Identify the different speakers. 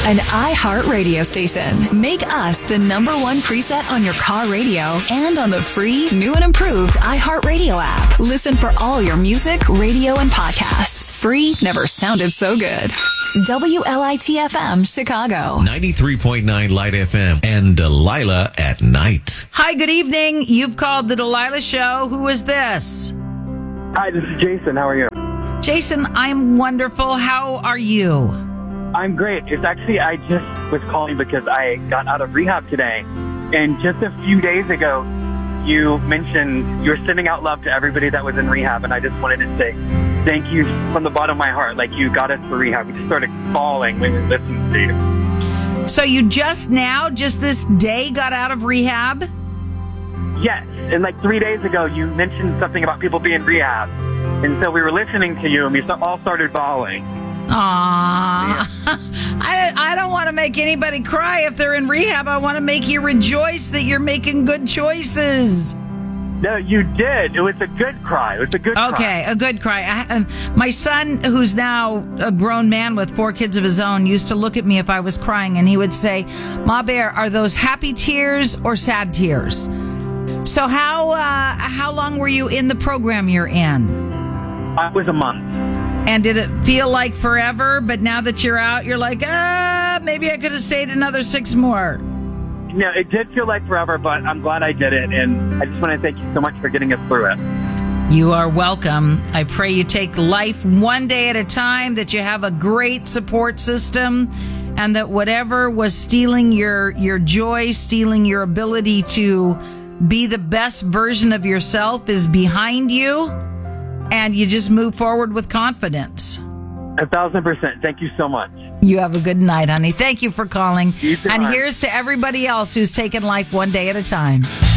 Speaker 1: An iHeart radio station. Make us the #1 preset on your car radio and on the free, new and improved iHeart Radio app. Listen for all your music, radio, and podcasts. Free never sounded so good. WLIT-FM, Chicago.
Speaker 2: 93.9 Light FM and Delilah at night.
Speaker 3: Hi, good evening. You've called the Delilah Show. Who is this?
Speaker 4: Hi, this is Jason. How are you?
Speaker 3: Jason, I'm wonderful. How are you?
Speaker 4: I'm great. It's actually, I just was calling because I got out of rehab today. And just a few days ago, you mentioned you're sending out love to everybody that was in rehab. And I just wanted to say thank you from the bottom of my heart. Like, you got us for rehab. We just started bawling when we listened to you.
Speaker 3: So you just this day got out of rehab?
Speaker 4: Yes. And like 3 days ago, you mentioned something about people being rehab. And so we were listening to you and we all started bawling.
Speaker 3: Aww. I don't want to make anybody cry if they're in rehab. I want to make you rejoice that you're making good choices.
Speaker 4: No, you did. It was a good cry. It was a good cry.
Speaker 3: Okay, a good cry. My son, who's now a grown man with 4 kids of his own, used to look at me if I was crying, and he would say, "Ma Bear, are those happy tears or sad tears?" So how long were you in the program you're in?
Speaker 4: It was a month.
Speaker 3: And did it feel like forever? But now that you're out, you're like, maybe I could have stayed another 6 more.
Speaker 4: No, it did feel like forever, but I'm glad I did it. And I just want to thank you so much for getting us through it.
Speaker 3: You are welcome. I pray you take life one day at a time, that you have a great support system, and that whatever was stealing your joy, stealing your ability to be the best version of yourself is behind you, and you just move forward with confidence.
Speaker 4: 1,000%. Thank you so much.
Speaker 3: You have a good night, honey. Thank you for calling.
Speaker 4: You too,
Speaker 3: and
Speaker 4: hon.
Speaker 3: here's to everybody else who's taking life one day at a time.